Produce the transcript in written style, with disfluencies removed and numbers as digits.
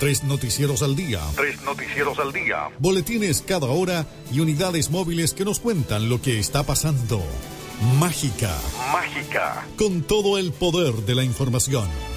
3 noticieros al día. Boletines cada hora y unidades móviles que nos cuentan lo que está pasando. Mágica. Con todo el poder de la información.